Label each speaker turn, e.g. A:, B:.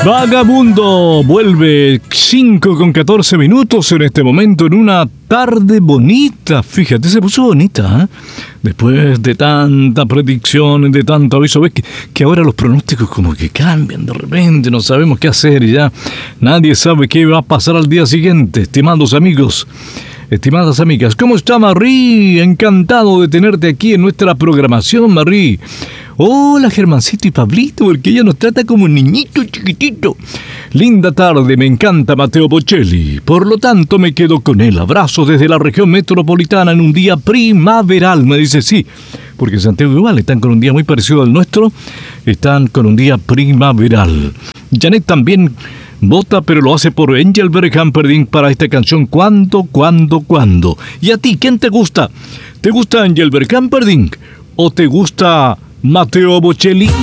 A: Vagabundo vuelve 5:14 en este momento, en una tarde bonita. Fíjate, se puso bonita, ¿eh? Después de tanta predicción, de tanto aviso, ves que ahora los pronósticos como que cambian de repente, no sabemos qué hacer y ya nadie sabe qué va a pasar al día siguiente. Estimados amigos, estimadas amigas, ¿cómo está Marie? Encantado de tenerte aquí en nuestra programación, Marie. Hola, Germancito y Pablito, porque ella nos trata como un niñito chiquitito. Linda tarde, me encanta Matteo Bocelli. Por lo tanto, me quedo con él. Abrazo desde la región metropolitana en un día primaveral. Me dice sí, porque Santiago igual están con un día muy parecido al nuestro. Están con un día primaveral. Janet también vota, pero lo hace por Engelbert Humperdinck para esta canción ¿Cuándo? ¿Y a ti, quién te gusta? ¿Te gusta Engelbert Humperdinck o te gusta Matteo Bocelli?